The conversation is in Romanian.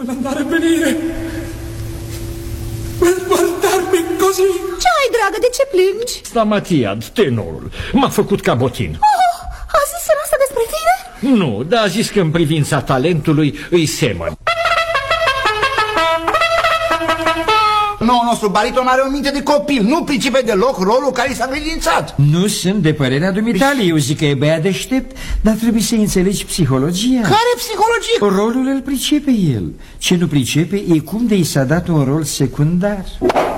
Quella andare a venire per guardarmi così. Ce ai, dragă, de ce plângi? Stamatiad, tenorul, m-a făcut cabotin. A zis în asta despre tine? Nu, dar a zis că în privința talentului îi semăn. Noul nostru bariton are o minte de copil. Nu pricepe deloc rolul care i s-a încredințat. Nu sunt de părerea dumitale. Eu zic că e băiat deștept, dar trebuie să înțelegi psihologia. Care psihologie? Rolul îl pricepe el. Ce nu pricepe e cum de i s-a dat un rol secundar.